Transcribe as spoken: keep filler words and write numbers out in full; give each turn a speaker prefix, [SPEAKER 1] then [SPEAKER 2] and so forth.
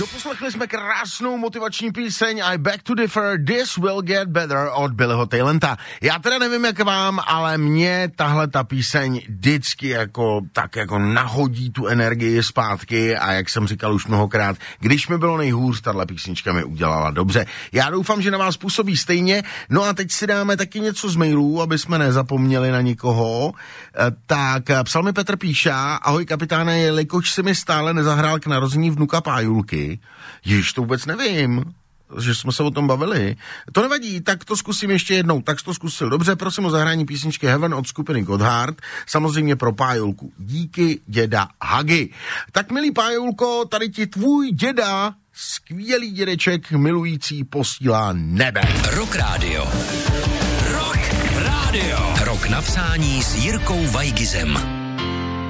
[SPEAKER 1] Doposlechli jsme krásnou motivační píseň I beg to differ, this will get better od Billyho Talenta. Já teda nevím jak vám, ale mě tahle ta píseň vždycky jako tak jako nahodí tu energii zpátky a jak jsem říkal už mnohokrát, když mi bylo nejhůř, tahle písnička mi udělala dobře. Já doufám, že na vás působí stejně. No a teď si dáme taky něco z mailů, aby jsme nezapomněli na nikoho. Tak psal mi Petr Píša, ahoj kapitáne, jelikož si mi stále nezahrál k narození vnuka Pájulky. Ježiš, to vůbec nevím, že jsme se o tom bavili. To nevadí, tak to zkusím ještě jednou. Tak to zkusil. Dobře, prosím o zahrání písničky Heaven od skupiny Gotthard, samozřejmě pro Pájulku. Díky, děda Hagi. Tak milý Pájulko, tady ti tvůj děda, skvělý dědeček, milující, posílá nebe.
[SPEAKER 2] Rock Radio. Rock Radio. Rock napsání s Jirkou Vajgizem.